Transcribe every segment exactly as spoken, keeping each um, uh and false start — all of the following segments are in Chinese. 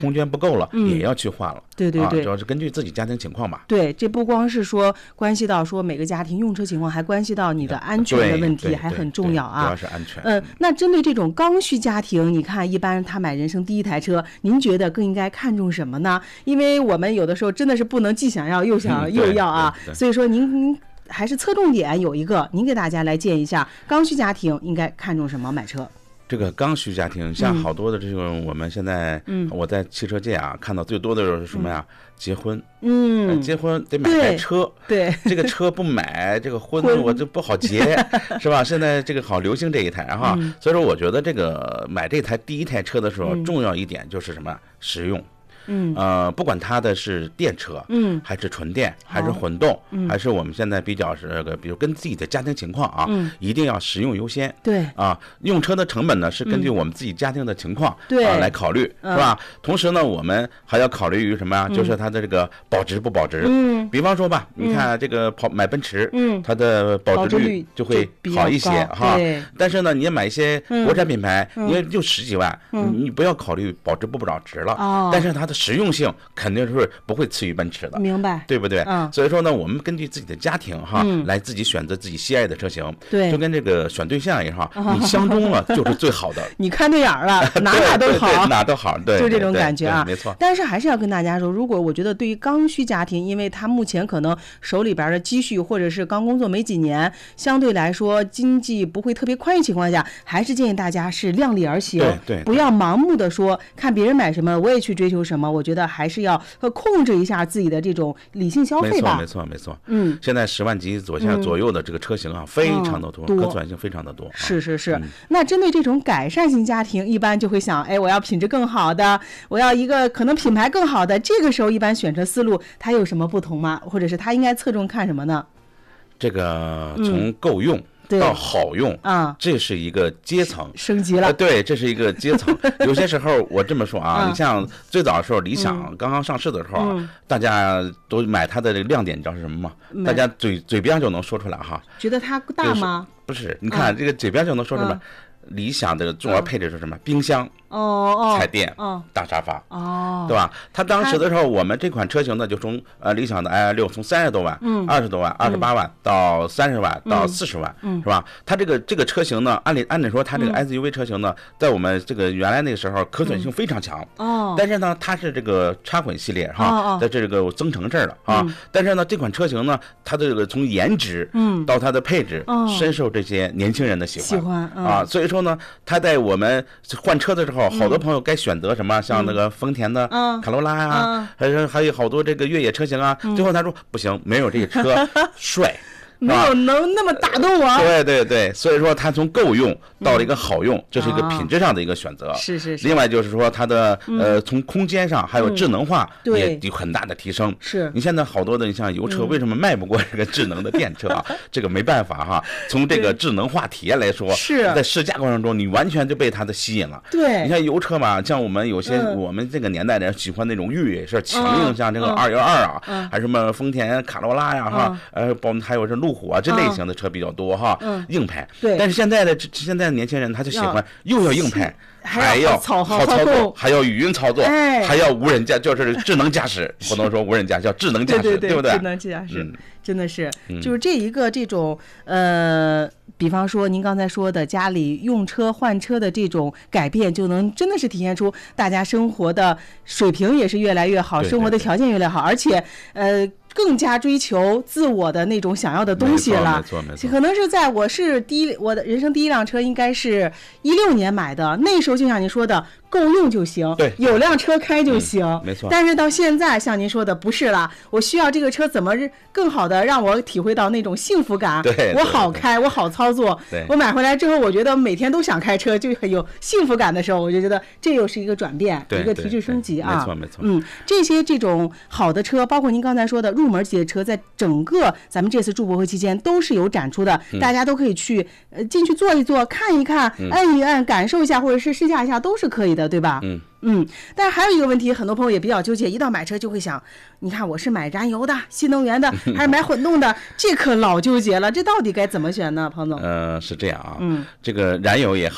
空间不够了， 嗯、 也要去换了。 对对对、 啊，主要是根据自己家庭情况吧。 对，这不光是说关系到说每个家庭用车情况，还关系到你的安全的问题，还很重要啊。 主要是安全。 嗯、呃，那针对这种刚需家庭，你看一般他买人生第一台车，您觉得更应该看重什么呢？因为我们有的时候真的是不能既想要又想、嗯、又要啊，所以说您还是侧重点有一个，您给大家来建议一下，刚需家庭应该看重什么买车？ 这个刚需家庭，像好多的这种，我们现在，嗯，我在汽车界啊，看到最多的是什么呀？嗯、结婚， 嗯， 结婚得买台车， 对， 这个车不买，这个婚我就不好结，是吧？现在这个好流行这一台哈，嗯、所以说我觉得这个买这台第一台车的时候，嗯、重要一点就是什么？实用。 嗯， 呃，不管它的是电车，嗯，还是纯电，还是混动，嗯，还是我们现在比较是那个，比如跟自己的家庭情况啊，嗯，一定要实用优先。 对， 啊，用车的成本呢是根据我们自己家庭的情况， 对、 啊、来考虑， 嗯、 是吧？同时呢，我们还要考虑于什么呀？就是它的这个保值不保值。 嗯， 比方说吧，你看这个跑买奔驰，嗯，它的保值率就会好一些哈。 对。 但是呢，你买一些国产品牌，因为就十几万，你不要考虑保值不保值了。哦。但是它的实用性肯定是不会次于奔驰的， 明白？ 对不对？ 嗯。 所以说呢，我们根据自己的家庭哈，来自己选择自己心爱的车型。 对。 就跟这个选对象一样，你相中了就是最好的。 你看对眼了，哪哪都好， 哪都好，对， 就这种感觉啊， 没错。 但是还是要跟大家说，如果我觉得对于刚需家庭，因为他目前可能手里边的积蓄或者是刚工作没几年，相对来说经济不会特别宽裕情况下，还是建议大家是量力而行， 对对， 不要盲目的说看别人买什么我也去追求什么。我觉得还是要控制一下自己的这种理性消费吧。 没错，没错，没错。 嗯， 现在十万级左下左右的这个车型啊，非常的多，可选性非常的多。 是是是。那针对这种改善型家庭，一般就会想，哎，我要品质更好的，我要一个可能品牌更好的。这个时候一般选择思路它有什么不同吗？或者是它应该侧重看什么呢？ 这个从够用到好用啊， 这是一个阶层升级了。 呃、对，这是一个阶层。有些时候我这么说啊，你像最早的时候，理想刚刚上市的时候，大家都买它的亮点，你知道是什么吗？大家嘴嘴边就能说出来哈。 觉得它大吗？ 不是，你看这个嘴边就能说出来。理想的重要配置是什么？冰箱。 哦哦， 彩电， 哦， 大沙发， 哦， 对吧？它当时的时候，我们这款车型呢，就从呃理想的 i 六从三十多万、 嗯， 二十多万、二十八万到三十万到四十万， 嗯， 是吧？它这个这个车型呢，按理按理说，它这个 S U V 车型呢，在我们这个原来那个时候可选性非常强， 哦， 但是呢，它是这个插混系列哈，在这个增程式的啊，但是呢，这款车型呢，它的这个从颜值，嗯，到它的配置，深受这些年轻人的喜欢， 喜欢啊，所以说呢，它在我们换车的时候，好多朋友该选择什么，像那个丰田的卡罗拉呀，还有还有好多这个越野车型啊。最后他说不行，没有这个车帅。 没有能那么打动我。 对对对，所以说它从够用到了一个好用，这是一个品质上的一个选择。 是是是。 另外就是说它的呃从空间上还有智能化也有很大的提升。 是。 你现在好多的你像油车为什么卖不过这个智能的电车啊？这个没办法哈。从这个智能化体验来说， 是在试驾过程中你完全就被它的吸引了。 对。 你看油车嘛，像我们有些我们这个年代的人喜欢那种越野车轻硬，像这个二幺二啊，还有什么丰田卡罗拉呀哈，呃包还有是路虎啊这类型的。车比较多哈， 嗯， 硬派。 对， 但是现在的现在的年轻人他就喜欢又要硬派，还要好操作，还要语音操作， 哎， 还要无人驾，就是智能驾驶，不能说无人驾驶，叫智能驾驶， 对对对， 不对？ 智能驾驶真的是，就是这一个这种呃，比方说您刚才说的家里用车换车的这种改变，就能真的是体现出大家生活的水平也是越来越好，生活的条件越来越好，而且呃。更加追求自我的那种想要的东西了， 没错没错。 可能是在我是第一，我的人生第一辆车应该是一六年买的，那时候就像您说的，够用就行， 对， 有辆车开就行， 嗯、没错。 但是到现在，像您说的不是了，我需要这个车怎么更好的让我体会到那种幸福感， 对， 我好开，我好操作， 对， 我买回来之后，我觉得每天都想开车，就很有幸福感的时候，我就觉得这又是一个转变，一个提质升级啊， 没错没错。 嗯，这些这种好的车，包括您刚才说的入门级的车，在整个咱们这次助博会期间都是有展出的， 嗯、 大家都可以去呃进去坐一坐，看一看， 嗯、 按一按，感受一下，或者是试驾一下，都是可以的，对吧？ 嗯嗯。但是还有一个问题，很多朋友也比较纠结，一到买车就会想，你看我是买燃油的、新能源的，还是买混动的？这可老纠结了，这到底该怎么选呢，庞总？ 呃，是这样啊， 嗯， 这个燃油也好，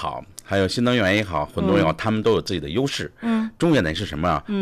还有新能源也好，混动也好，他们都有自己的优势。 嗯， 重点的是什么啊？